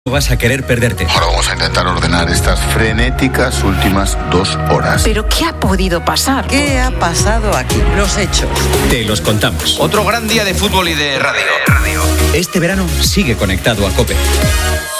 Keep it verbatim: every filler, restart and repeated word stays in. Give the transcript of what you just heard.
vas a querer perderte. Ahora vamos a intentar ordenar estas frenéticas últimas dos horas. ¿Pero qué ha podido pasar? ¿Qué ha pasado aquí? Los hechos. Te los contamos. Otro gran día de fútbol y de radio. Este verano sigue conectado a COPE.